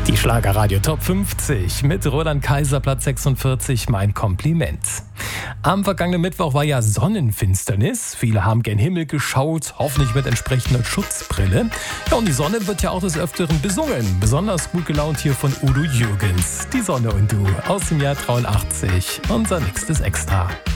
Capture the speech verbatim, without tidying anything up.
Die Schlagerradio Top fünfzig mit Roland Kaiser, Platz sechsundvierzig, mein Kompliment. Am vergangenen Mittwoch war ja Sonnenfinsternis. Viele haben gen Himmel geschaut, hoffentlich mit entsprechender Schutzbrille. Ja, und die Sonne wird ja auch des Öfteren besungen. Besonders gut gelaunt hier von Udo Jürgens. Die Sonne und du aus dem Jahr dreiundachtzig. Unser nächstes Extra.